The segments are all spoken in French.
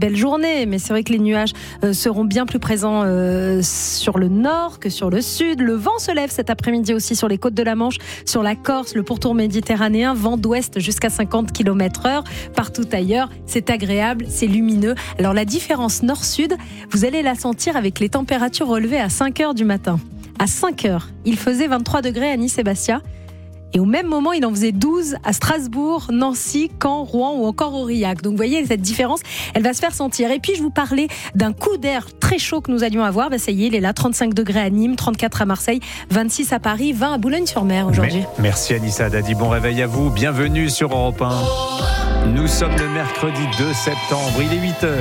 belle journée, mais c'est vrai que les nuages seront bien plus présents sur le nord que sur le sud. Le vent se lève cet après-midi aussi sur les côtes de la Manche, sur la Corse, le pourtour méditerranéen, vent d'ouest jusqu'à 50 km/h. Partout ailleurs, c'est agréable, c'est lumineux. Alors la différence nord-sud, vous allez la sentir avec les températures relevées à 5h du matin. À 5h, il faisait 23 degrés à Nice et Bastia. Et au même moment, il en faisait 12 à Strasbourg, Nancy, Caen, Rouen ou encore Aurillac. Donc vous voyez, cette différence, elle va se faire sentir. Et puis je vous parlais d'un coup d'air très chaud que nous allions avoir. Ça y est, il est là, 35 degrés à Nîmes, 34 à Marseille, 26 à Paris, 20 à Boulogne-sur-Mer aujourd'hui. Merci Anissa Dadi, bon réveil à vous. Bienvenue sur Europe 1. Nous sommes le mercredi 2 septembre, il est 8h.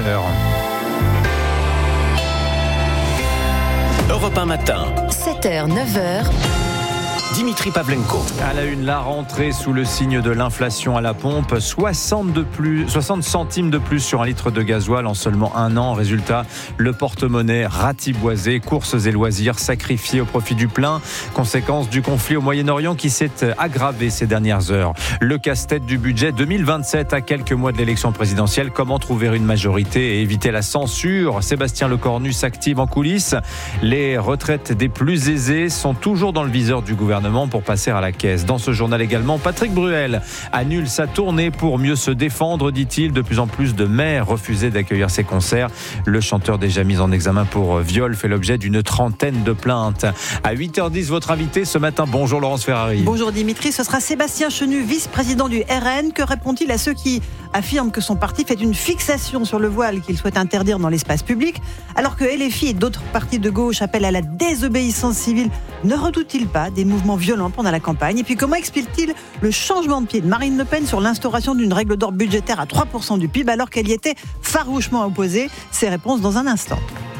Europe 1 matin. 7h, 9h. Dimitri Pavlenko. À la une, la rentrée sous le signe de l'inflation à la pompe. 60 centimes de plus sur un litre de gasoil en seulement un an. Résultat, le porte-monnaie ratiboisé, courses et loisirs sacrifiés au profit du plein. Conséquence du conflit au Moyen-Orient qui s'est aggravé ces dernières heures. Le casse-tête du budget 2027 à quelques mois de l'élection présidentielle. Comment trouver une majorité et éviter la censure? Sébastien Lecornu s'active en coulisses. Les retraites des plus aisés sont toujours dans le viseur du gouvernement pour passer à la caisse. Dans ce journal également, Patrick Bruel annule sa tournée pour mieux se défendre, dit-il. De plus en plus de maires refusaient d'accueillir ses concerts. Le chanteur déjà mis en examen pour viol fait l'objet d'une trentaine de plaintes. À 8h10, votre invité ce matin. Bonjour Laurence Ferrari. Bonjour Dimitri, ce sera Sébastien Chenu, vice-président du RN. Que répond-il à ceux qui affirment que son parti fait une fixation sur le voile qu'il souhaite interdire dans l'espace public, alors que LFI et d'autres partis de gauche appellent à la désobéissance civile? Ne redoute-t-il pas des mouvements violents pendant la campagne? Et puis comment explique-t-il le changement de pied de Marine Le Pen sur l'instauration d'une règle d'or budgétaire à 3% du PIB alors qu'elle y était farouchement opposée? Ces réponses dans un instant.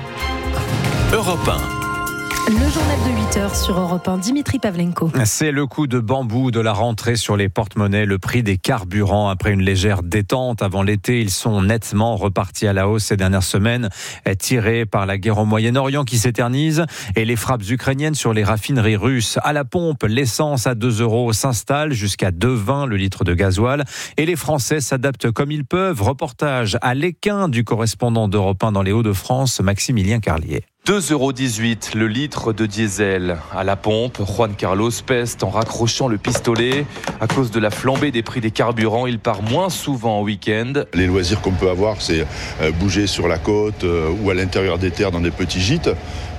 Europe 1. Le journal de 8h sur Europe 1, Dimitri Pavlenko. C'est le coup de bambou de la rentrée sur les porte-monnaies, le prix des carburants. Après une légère détente avant l'été, ils sont nettement repartis à la hausse ces dernières semaines, tirés par la guerre au Moyen-Orient qui s'éternise et les frappes ukrainiennes sur les raffineries russes. À la pompe, l'essence à 2 € s'installe jusqu'à 2,20 le litre de gasoil et les Français s'adaptent comme ils peuvent. Reportage à l'Équin du correspondant d'Europe 1 dans les Hauts-de-France, Maximilien Carlier. 2,18 € le litre de diesel. À la pompe, Juan Carlos peste en raccrochant le pistolet. À cause de la flambée des prix des carburants, il part moins souvent en week-end. Les loisirs qu'on peut avoir, c'est bouger sur la côte ou à l'intérieur des terres dans des petits gîtes.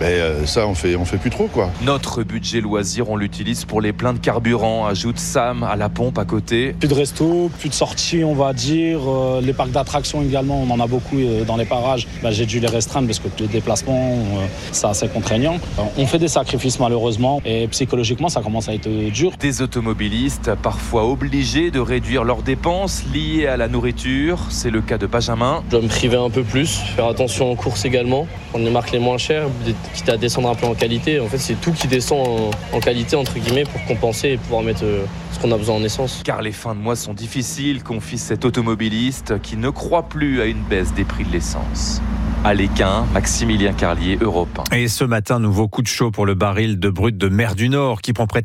Ça, on fait plus trop, quoi. Notre budget loisirs, on l'utilise pour les pleins de carburant, ajoute Sam à la pompe à côté. Plus de resto, plus de sorties, on va dire. Les parcs d'attractions également, on en a beaucoup dans les parages. J'ai dû les restreindre parce que les déplacements, c'est assez contraignant. On fait des sacrifices malheureusement et psychologiquement, ça commence à être dur. Des automobilistes parfois obligés de réduire leurs dépenses liées à la nourriture. C'est le cas de Benjamin. Je dois me priver un peu plus, faire attention aux courses également. Prendre les marques les moins chères, quitte à descendre un peu en qualité. En fait, c'est tout qui descend en qualité, entre guillemets, pour compenser et pouvoir mettre ce qu'on a besoin en essence. Car les fins de mois sont difficiles, confie cet automobiliste qui ne croit plus à une baisse des prix de l'essence. À l'Équin, Maximilien Carlier, Europe 1. Et ce matin, nouveau coup de chaud pour le baril de brut de mer du Nord qui prend près de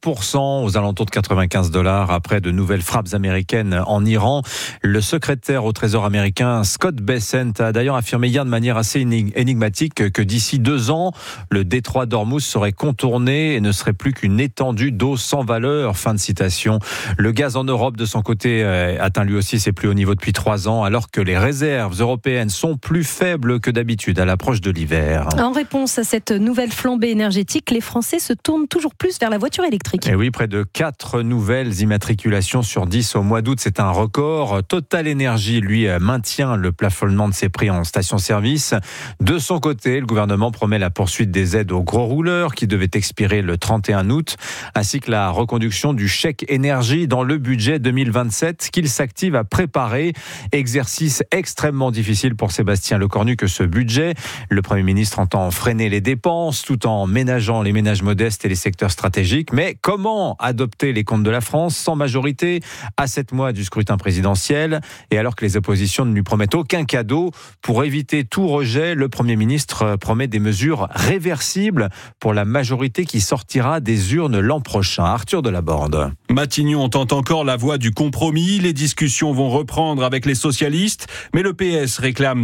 5% aux alentours de 95 $ après de nouvelles frappes américaines en Iran. Le secrétaire au Trésor américain Scott Bessent a d'ailleurs affirmé hier de manière assez énigmatique que d'ici 2 ans, le détroit d'Ormuz serait contourné et ne serait plus qu'une étendue d'eau sans valeur. Fin de citation. Le gaz en Europe, de son côté, atteint lui aussi ses plus hauts niveaux depuis 3 ans, alors que les réserves européennes sont plus faibles que d'habitude à l'approche de l'hiver. En réponse à cette nouvelle flambée énergétique, les Français se tournent toujours plus vers la voiture électrique. Et oui, près de 4 nouvelles immatriculations sur 10 au mois d'août, c'est un record. Total Énergie, lui, maintient le plafonnement de ses prix en station-service. De son côté, le gouvernement promet la poursuite des aides aux gros rouleurs qui devaient expirer le 31 août, ainsi que la reconduction du chèque énergie dans le budget 2027 qu'il s'active à préparer. Exercice extrêmement difficile pour Sébastien Lecornu que ce budget. Le Premier ministre entend freiner les dépenses tout en ménageant les ménages modestes et les secteurs stratégiques. Mais comment adopter les comptes de la France sans majorité à 7 mois du scrutin présidentiel et alors que les oppositions ne lui promettent aucun cadeau? Pour éviter tout rejet, le Premier ministre promet des mesures réversibles pour la majorité qui sortira des urnes l'an prochain. Arthur Delaborde. Matignon entend encore la voix du compromis. Les discussions vont reprendre avec les socialistes, mais le PS réclame